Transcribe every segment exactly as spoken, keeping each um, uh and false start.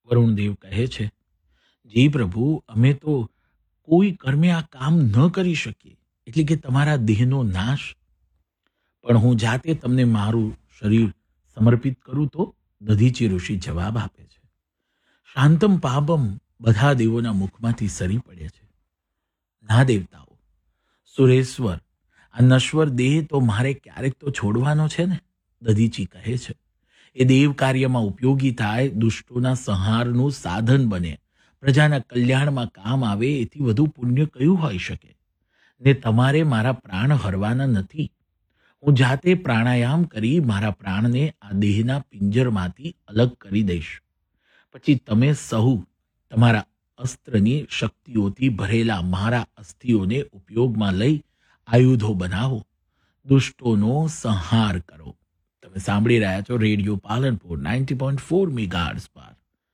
વરુણદેવ કહે છે, જી પ્રભુ, અમે તો કોઈ કર્મે આ કામ ન કરી શકીએ, એટલે કે તમારા દેહનો નાશ. પણ હું જાતે તમને મારું શરીર સમર્પિત કરું તો? દધીચી ઋષિ જવાબ આપે છે, શાંતમ પાપમ બધા દેવોના મુખમાંથી સરી પડે છે. ના દેવતાઓ, સુરેશ્વર, આ નશ્વર દેહ તો મારે ક્યારેક તો છોડવાનો છે ને. દધીચી કહે છે, એ દેવ કાર્યમાં ઉપયોગી થાય, દુષ્ટોના સંહારનું સાધન બને, પ્રજાના કલ્યાણમાં કામ આવે, એથી વધુ પુણ્ય કયું હોઈ શકે? ને તમારે મારા પ્રાણ હરવાના નથી. હું જાતે પ્રાણાયામ કરી મારા પ્રાણને આ દેહના પિંજરમાંથી અલગ કરી દઈશ. પછી તમે સહુ તમારા અસ્ત્રની શક્તિઓથી ભરેલા મારા અસ્થિઓને ઉપયોગમાં લઈ આયુધો બનાવો, દુષ્ટોનો સંહાર કરો. તમે સાંભળી રહ્યા છો radio Palanpur ninety point four megahertz પર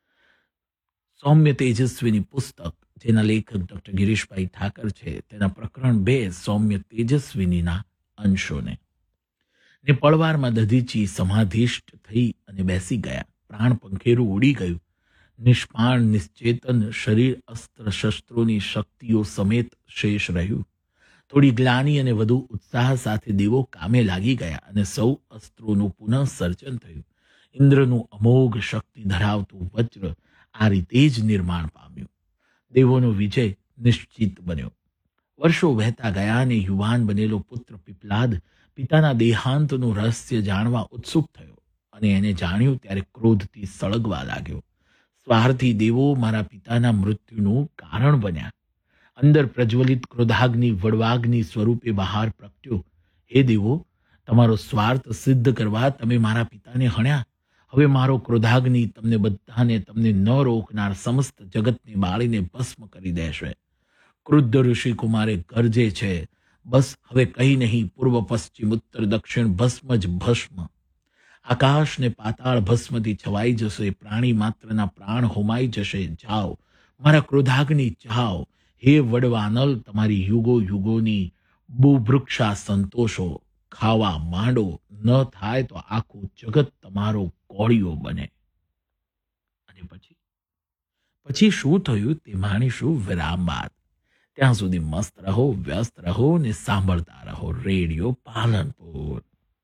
સૌમ્ય તેજસ્વીની પુસ્તક, જેના લેખક ડૉક્ટર ગિરીશભાઈ ઠાકર છે, તેના પ્રકરણ બે સૌમ્ય તેજસ્વીનીના અંશોને. ને પળવારમાં દધીચી સમાધિષ્ઠ થઈ અને બેસી ગયા. પ્રાણ પંખેરું ઉડી ગયું. નિષ્પાણ નિશ્ચેતન શરીર અસ્ત્ર શસ્ત્રોની શક્તિઓ સમેત શેષ રહ્યું. થોડી ગ્લાની અને વધુ ઉત્સાહ સાથે દેવો કામે લાગી ગયા અને સૌ અસ્ત્રોનું પુનઃ સર્જન થયું. ઇન્દ્રનું અમોઘ શક્તિ ધરાવતું વજ્ર આ રીતે જ નિર્માણ પામ્યું. દેવોનો વિજય નિશ્ચિત બન્યો. વર્ષો વહેતા ગયા અને યુવાન બનેલો પુત્ર પીપલાદ પિતાના દેહાંતનું રહસ્ય જાણવા ઉત્સુક થયો અને એને જાણ્યું ત્યારે ક્રોધથી સળગવા લાગ્યો. સ્વાર્થી દેવો મારા પિતાના મૃત્યુનું કારણ બન્યા. અંદર પ્રજ્વલિત ક્રોધાગ્નિ વડવાગ્નિ સ્વરૂપે બહાર પ્રગટ્યો. હે દેવો, તમારો સ્વાર્થ સિદ્ધ કરવા તમે મારા પિતાને હણ્યા. હવે મારો ક્રોધાગ્નિ તમને બધાને તમને ન રોકનાર સમસ્ત જગતને બાળીને ભસ્મ કરી દેશે. ક્રુદ્ધ ઋષિ કુમારે ગરજે છે, બસ હવે કંઈ નહીં, પૂર્વ પશ્ચિમ ઉત્તર દક્ષિણ ભસ્મ જ ભસ્મ. આકાશ ને પાતાળ ભસ્મથી છવાઈ જશે, પ્રાણી માત્રના પ્રાણ હોમાઈ જશે. જાઓ, મારા ક્રોધાગ્નિ જાઓ. હે વડવાનલ, તમારી યુગો યુગોની બુભૃક્ષા સંતોષો, ખાવા માંડો. ન થાય તો આખું જગત તમારો કોળિયો બને. અને પછી પછી શું થયું તે માણીશું વિરામ બાદ. ત્યાં સુધી મસ્ત રહો, વ્યસ્ત રહો ને સાંભળતા રહો રેડિયો પાલનપુર.